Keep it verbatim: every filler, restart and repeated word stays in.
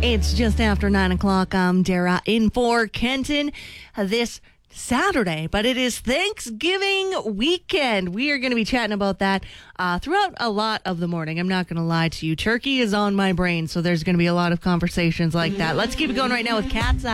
It's just after nine o'clock. I'm Dara in for Kenton uh, this Saturday, but it is Thanksgiving weekend. We are going to be chatting about that uh, throughout a lot of the morning. I'm not going to lie to you. Turkey is on my brain, so there's going to be a lot of conversations like that. Let's keep it going right now with Cat's Eye.